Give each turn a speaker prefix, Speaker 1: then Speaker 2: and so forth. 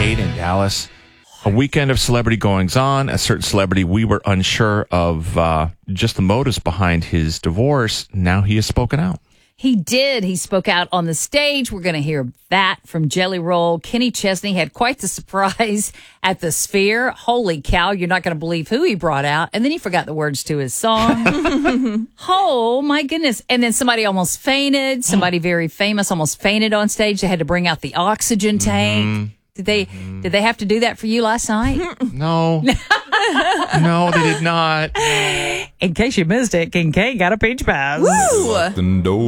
Speaker 1: Kate in Dallas. A weekend of celebrity goings-on. A certain celebrity, we were unsure of just the motives behind his divorce. Now he has spoken out.
Speaker 2: He did. He spoke out on the stage. We're going to hear that from Jelly Roll. Kenny Chesney had quite the surprise at the Sphere. Holy cow, you're not going to believe who he brought out. And then he forgot the words to his song. Oh, my goodness. And then somebody almost fainted. Somebody very famous almost fainted on stage. They had to bring out the oxygen tank. Did they have to do that for you last night?
Speaker 1: No. No, they did not.
Speaker 2: In case you missed it, King K got a peach pass.
Speaker 3: Woo!